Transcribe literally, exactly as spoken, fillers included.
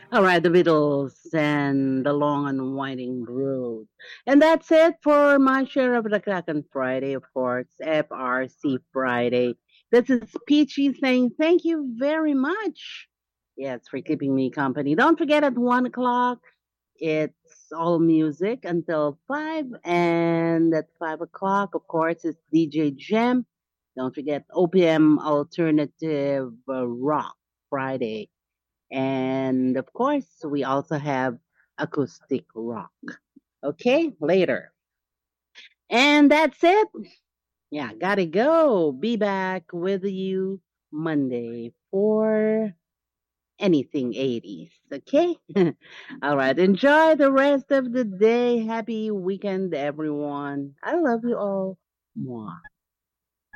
All right, the Beatles and the long and winding road. And that's it for my share of the Kraken Friday, of course, F R C Friday. This is Peachy saying thank you very much. Yes, for keeping me company. Don't forget at one o'clock, it's all music until five. And at five o'clock, of course, it's D J Gem. Don't forget O P M Alternative uh, Rock Friday. And of course, we also have acoustic rock. Okay, later. And that's it. Yeah, gotta go. Be back with you Monday for anything eighties. Okay? All right. Enjoy the rest of the day. Happy weekend, everyone. I love you all. Mwah.